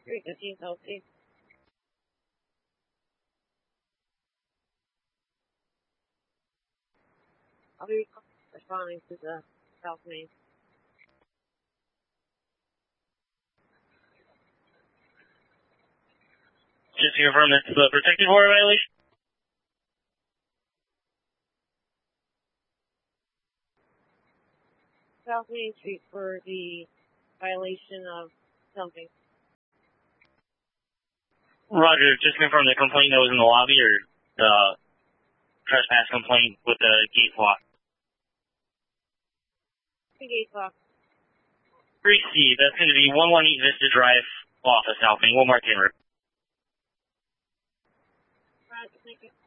315 South Main. I'll be responding to the South Main. Just to confirm, that's the protected water violation? South Main Street for the violation of something. Roger, just confirm the complaint that was in the lobby or the trespass complaint with the gate block. The gate block. 3C, that's going to be 118 Vista Drive off of South Main, Walmart Road. Right, thank you.